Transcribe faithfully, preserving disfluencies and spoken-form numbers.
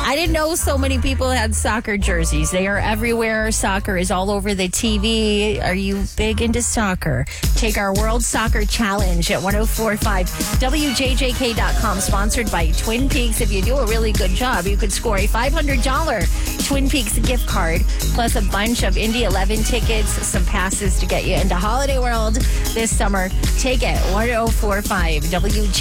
I didn't know so many people had soccer jerseys. They are everywhere. Soccer is all over the T V. Are you big into soccer? Take our World Soccer Challenge at ten forty-five W J J K dot com, sponsored by Twin Peaks. If you do a really good job, you could score a five hundred dollars Twin Peaks gift card, plus a bunch of Indy eleven tickets, some passes to get you into Holiday World this summer. Take it, ten forty-five W J J K.